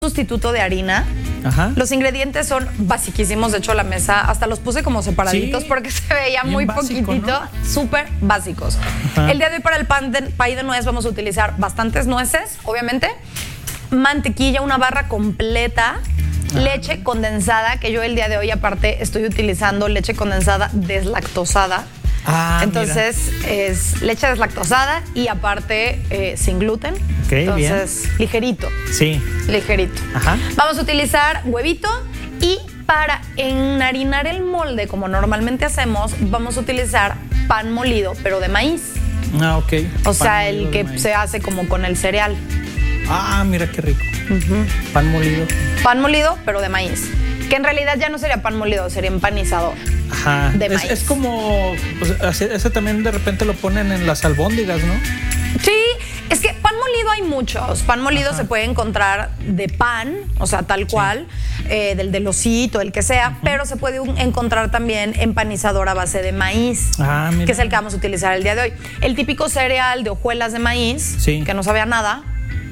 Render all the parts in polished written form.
sustituto de harina. Ajá. Los ingredientes son basiquísimos. De hecho, la mesa hasta los puse como separaditos, sí, porque se veía muy básico, poquitito, ¿no? Súper básicos. Ajá. El día de hoy para el pay de nuez vamos a utilizar bastantes nueces, obviamente, mantequilla, una barra completa, leche condensada, que yo el día de hoy aparte estoy utilizando leche condensada deslactosada. Entonces es leche deslactosada y aparte sin gluten. Okay, entonces bien. Ligerito. Sí. Ligerito. Ajá. Vamos a utilizar huevito y para enharinar el molde, como normalmente hacemos, vamos a utilizar pan molido, pero de maíz. Ok. O sea, el que se hace como con el cereal. Mira qué rico. Pan molido. Pan molido, pero de maíz. Que en realidad ya no sería pan molido, sería empanizador. Ajá. De maíz. Es como, pues, ese también de repente lo ponen en las albóndigas, ¿no? Sí, es que pan molido hay muchos. Pan molido se puede encontrar de pan, o sea, tal cual, del osito, el que sea, pero se puede encontrar también empanizador a base de maíz, que es el que vamos a utilizar el día de hoy. El típico cereal de hojuelas de maíz, que no sabe a nada.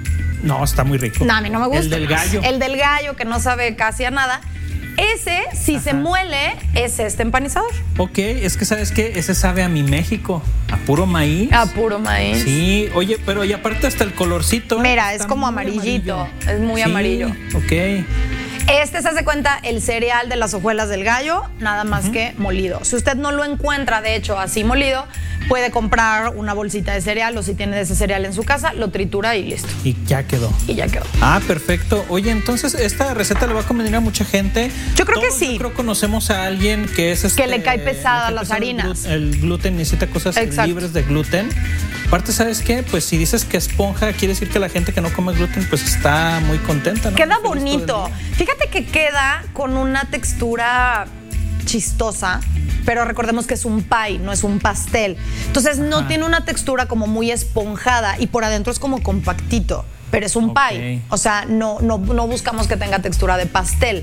No, está muy rico. No, a mí no me gusta. El del gallo. El del gallo, que no sabe casi a nada. Ese, si se muele, es este empanizador. Ok, es que ¿sabes qué? Ese sabe a mi México, a puro maíz. A puro maíz. Sí, oye, pero y aparte hasta el colorcito. Mira, es como amarillito, es muy amarillo. Ok. Este se hace cuenta el cereal de las hojuelas del gallo, nada más que molido. Si usted no lo encuentra, de hecho, así molido, puede comprar una bolsita de cereal o si tiene ese cereal en su casa, lo tritura y listo. Y ya quedó. Y ya quedó. Perfecto. Oye, entonces esta receta le va a convenir a mucha gente. Yo creo que sí. Yo creo que conocemos a alguien que es que le cae pesada las harinas. El gluten, necesita cosas libres de gluten. Aparte, ¿sabes qué? Pues si dices que esponja, quiere decir que la gente que no come gluten pues está muy contenta, ¿no? Queda bonito. Fíjate que queda con una textura chistosa, pero recordemos que es un pie, no es un pastel. Entonces no tiene una textura como muy esponjada y por adentro es como compactito, pero es un pie. O sea, no buscamos que tenga textura de pastel.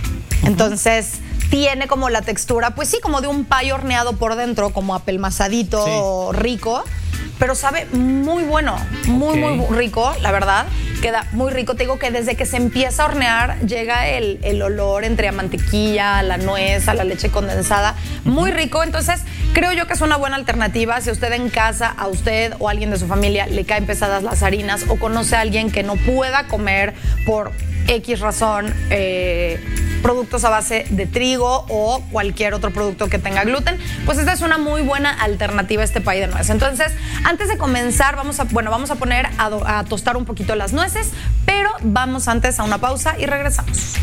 Entonces tiene como la textura, pues sí, como de un pie horneado por dentro, como apelmazadito, rico. Pero sabe muy bueno, muy rico, la verdad. Queda muy rico. Te digo que desde que se empieza a hornear llega el olor entre a mantequilla, a la nuez, a la leche condensada. Muy rico. Entonces, creo yo que es una buena alternativa. Si usted en casa, a usted o a alguien de su familia le caen pesadas las harinas o conoce a alguien que no pueda comer por X razón productos a base de trigo o cualquier otro producto que tenga gluten, pues esta es una muy buena alternativa a este pay de nuez. Entonces, antes de comenzar, vamos a poner a tostar un poquito las nueces, pero vamos antes a una pausa y regresamos.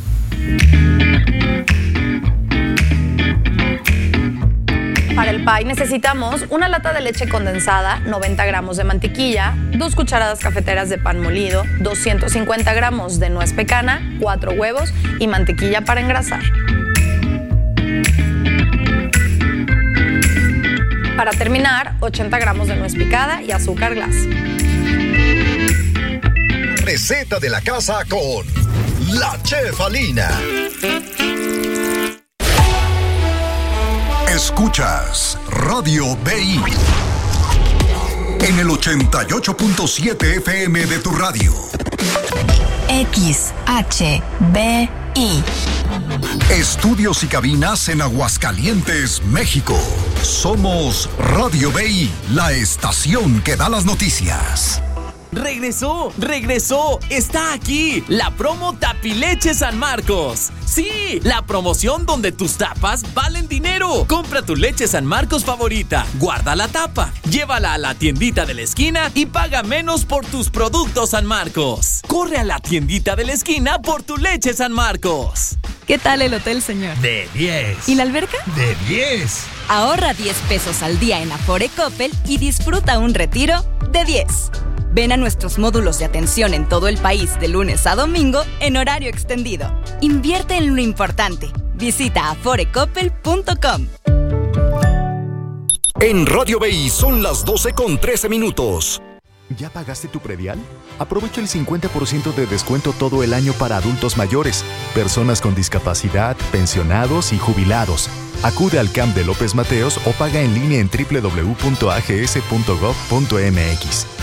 Para el pie necesitamos una lata de leche condensada, 90 gramos de mantequilla, 2 cucharadas cafeteras de pan molido, 250 gramos de nuez pecana, 4 huevos y mantequilla para engrasar. Para terminar, 80 gramos de nuez picada y azúcar glass. Receta de la casa con la Chef Alina. Escuchas Radio BI en el 88.7 FM de tu radio. XHBI. Estudios y cabinas en Aguascalientes, México. Somos Radio BI, la estación que da las noticias. ¡Regresó! ¡Está aquí! La promo Tapileche San Marcos. ¡Sí! La promoción donde tus tapas valen dinero. Compra tu leche San Marcos favorita, guarda la tapa, llévala a la tiendita de la esquina y paga menos por tus productos San Marcos. Corre a la tiendita de la esquina por tu leche San Marcos. ¿Qué tal el hotel, señor? De 10. ¿Y la alberca? De 10. Ahorra 10 pesos al día en Afore Coppel y disfruta un retiro de 10. Ven a nuestros módulos de atención en todo el país de lunes a domingo en horario extendido. Invierte en lo importante. Visita aforecoppel.com. En Radio BI son las 12:13. ¿Ya pagaste tu predial? Aprovecha el 50% de descuento todo el año para adultos mayores, personas con discapacidad, pensionados y jubilados. Acude al CAMP de López Mateos o paga en línea en www.ags.gov.mx.